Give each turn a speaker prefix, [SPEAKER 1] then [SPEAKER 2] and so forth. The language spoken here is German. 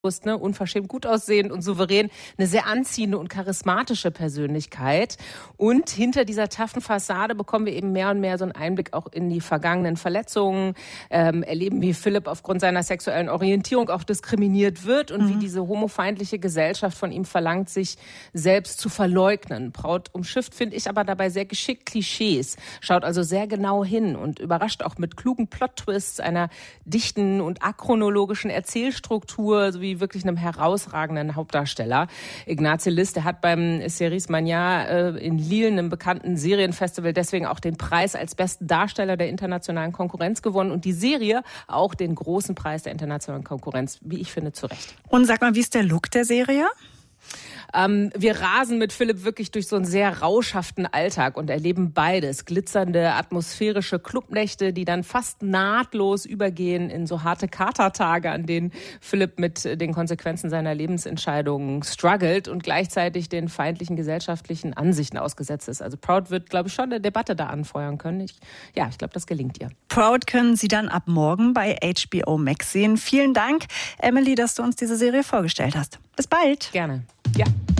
[SPEAKER 1] Ne, unverschämt gut aussehend und souverän, eine sehr anziehende und charismatische Persönlichkeit. Und hinter dieser taffen Fassade bekommen wir eben mehr und mehr so einen Einblick auch in die vergangenen Verletzungen, erleben, wie Philipp aufgrund seiner sexuellen Orientierung auch diskriminiert wird und wie diese homofeindliche Gesellschaft von ihm verlangt, sich selbst zu verleugnen. Braut umschifft, finde ich, aber dabei sehr geschickt Klischees, schaut also sehr genau hin und überrascht auch mit klugen Plot-Twists, einer dichten und achronologischen Erzählstruktur sowie wirklich einem herausragenden Hauptdarsteller. Ignace Liss, der hat beim Series Mania in Lille, einem bekannten Serienfestival, deswegen auch den Preis als besten Darsteller der internationalen Konkurrenz gewonnen und die Serie auch den großen Preis der internationalen Konkurrenz, wie ich finde, zu Recht.
[SPEAKER 2] Und sag mal, wie ist der Look der Serie?
[SPEAKER 1] Wir rasen mit Philipp wirklich durch so einen sehr rauschhaften Alltag und erleben beides. Glitzernde, atmosphärische Clubnächte, die dann fast nahtlos übergehen in so harte Katertage, an denen Philipp mit den Konsequenzen seiner Lebensentscheidungen struggelt und gleichzeitig den feindlichen gesellschaftlichen Ansichten ausgesetzt ist. Also Proud wird, glaube ich, schon eine Debatte da anfeuern können. Ich glaube, das gelingt ihr.
[SPEAKER 2] Proud können Sie dann ab morgen bei HBO Max sehen. Vielen Dank, Emily, dass du uns diese Serie vorgestellt hast. Bis bald.
[SPEAKER 1] Gerne. Ja.